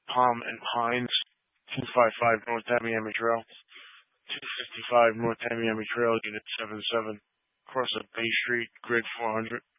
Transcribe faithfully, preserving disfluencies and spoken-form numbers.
Palm and Pines, two fifty-five North Tamiami Trail, two fifty-five North Tamiami Trail, Unit seventy-seven, across of Bay Street, Grid four hundred.